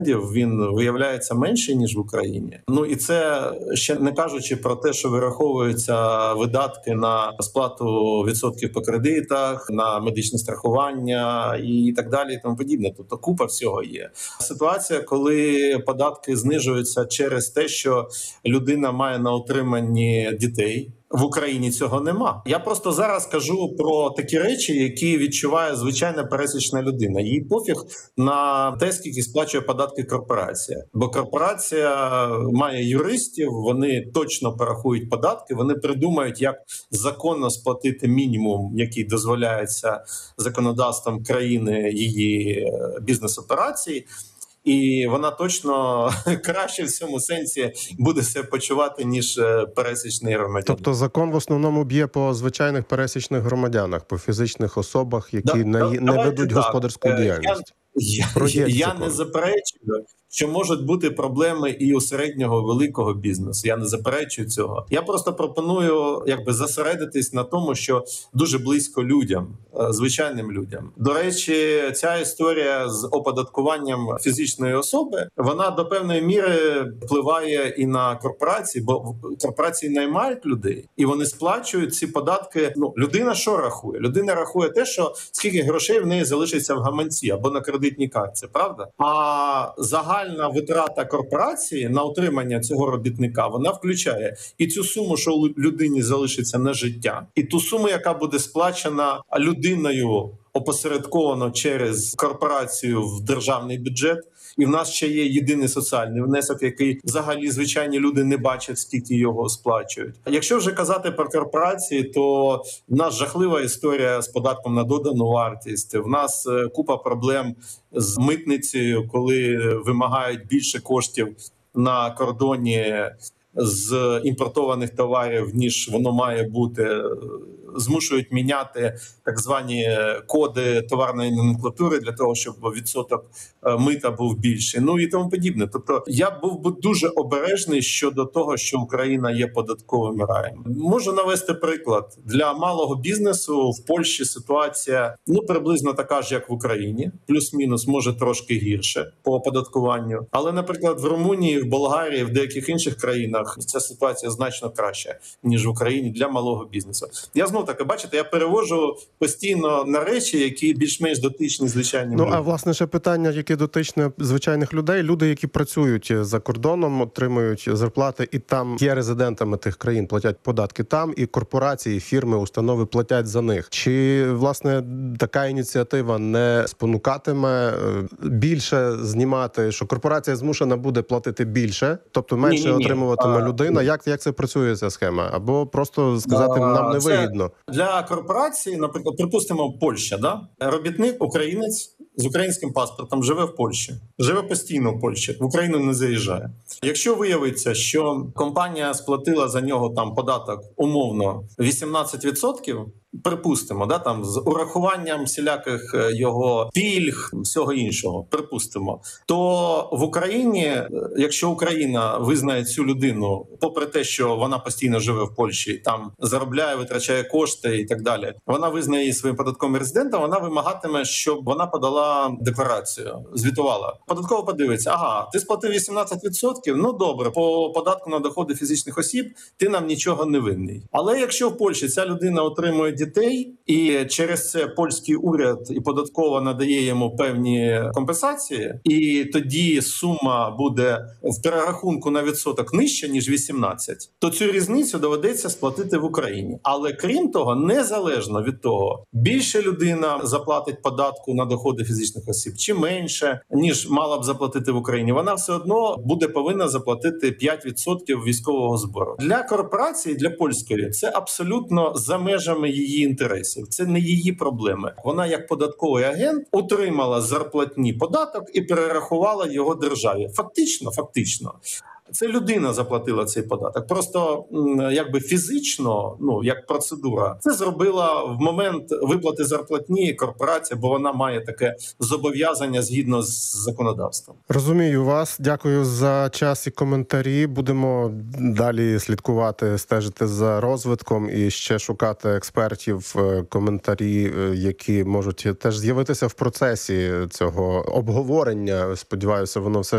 він виявляється менший, ніж в Україні. Ну і це ще не кажучи про те, що вираховуються видатки на сплату відсотків по кредитах, на медичне страхування і так далі, і тому подібне. Тобто купа всього є. Ситуація, коли податки знижуються через те, що людина має на утриманні дітей. В Україні цього нема. Я просто зараз кажу про такі речі, які відчуває звичайна пересічна людина. Їй пофіг на те, скільки сплачує податки корпорація. Бо корпорація має юристів, вони точно порахують податки, вони придумають, як законно сплатити мінімум, який дозволяється законодавством країни її бізнес-операцій. І вона точно краще в цьому сенсі буде себе почувати, ніж пересічний громадянин. Тобто закон в основному б'є по звичайних пересічних громадянах, по фізичних особах, які не ведуть господарську діяльність. Я не заперечую, що можуть бути проблеми і у середнього, великого бізнесу. Я не заперечую цього. Я просто пропоную зосередитись на тому, що дуже близько людям, звичайним людям. До речі, ця історія з оподаткуванням фізичної особи, вона до певної міри впливає і на корпорації, бо корпорації наймають людей, і вони сплачують ці податки. Ну, людина що рахує? Людина рахує те, що скільки грошей в неї залишиться в гаманці або на кредитній картці, правда? А загальна витрата корпорації на утримання цього робітника, вона включає і цю суму, що людині залишиться на життя, і ту суму, яка буде сплачена людиною опосередковано через корпорацію в державний бюджет. І в нас ще є єдиний соціальний внесок, який взагалі звичайні люди не бачать, скільки його сплачують. Якщо вже казати про корпорації, то в нас жахлива історія з податком на додану вартість. В нас купа проблем з митницею, коли вимагають більше коштів на кордоні з імпортованих товарів, ніж воно має бути. Змушують міняти так звані коди товарної номенклатури для того, щоб відсоток мита був більший. Ну і тому подібне. Тобто я був би дуже обережний щодо того, що Україна є податковим раєм. Можу навести приклад. Для малого бізнесу в Польщі ситуація приблизно така ж, як в Україні. Плюс-мінус, може трошки гірше по оподаткуванню. Але, наприклад, в Румунії, в Болгарії, в деяких інших країнах ця ситуація значно краща, ніж в Україні для малого бізнесу. Я знову таке, бачите, я перевожу постійно на речі, які більш-менш дотичні звичайним людям. А власне ще питання, яке дотичне звичайних людей, люди, які працюють за кордоном, отримують зарплати і там є резидентами тих країн, платять податки там, і корпорації, фірми, установи платять за них. Чи, власне, така ініціатива не спонукатиме більше знімати, що корпорація змушена буде платити більше, тобто менше отримуватиме людина? Як це працює, ця схема? Або просто сказати, нам не вигідно? Для корпорації, наприклад, припустимо, Польща, робітник, українець з українським паспортом живе в Польщі, живе постійно в Польщі, в Україну не заїжджає. Якщо виявиться, що компанія сплатила за нього там податок умовно 18%, припустимо, там з урахуванням всіляких його пільг, всього іншого, припустимо, то в Україні, якщо Україна визнає цю людину, попри те, що вона постійно живе в Польщі, там заробляє, витрачає кошти і так далі, вона визнає її своїм податковим резидентом, вона вимагатиме, щоб вона подала декларацію, звітувала. Податково подивиться, ти сплатив 18%, ну добре, по податку на доходи фізичних осіб ти нам нічого не винний. Але якщо в Польщі ця людина отримує дітей, і через це польський уряд і податково надає йому певні компенсації, і тоді сума буде в перерахунку на відсоток нижча, ніж 18, то цю різницю доведеться сплатити в Україні. Але крім того, незалежно від того, більше людина заплатить податку на доходи фізичних осіб, чи менше, ніж мала б заплатити в Україні, вона все одно буде повинна заплатити 5% військового збору. Для корпорації, для польської, це абсолютно за межами її інтересів. Це не її проблеми. Вона як податковий агент отримала зарплатні податок і перерахувала його державі. Фактично. Це людина заплатила цей податок. Просто фізично, як процедура, це зробила в момент виплати зарплатні корпорація, бо вона має таке зобов'язання згідно з законодавством. Розумію вас. Дякую за час і коментарі. Будемо далі слідкувати, стежити за розвитком і ще шукати експертів, коментарі, які можуть теж з'явитися в процесі цього обговорення. Сподіваюся, воно все